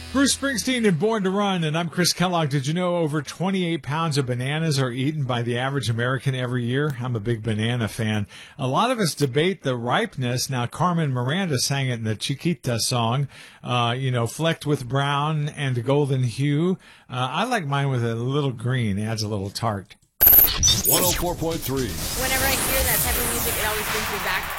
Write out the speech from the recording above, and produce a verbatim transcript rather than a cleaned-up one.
Bruce Springsteen and Born to Run, and I'm Chris Kellogg. Did you know over twenty-eight pounds of bananas are eaten by the average American every year? I'm a big banana fan. A lot of us debate the ripeness. Now, Carmen Miranda sang it in the Chiquita song, uh, you know, flecked with brown and golden hue. Uh, I like mine with a little green. It adds a little tart. one oh four point three. Whenever I hear that type of music, it always brings me back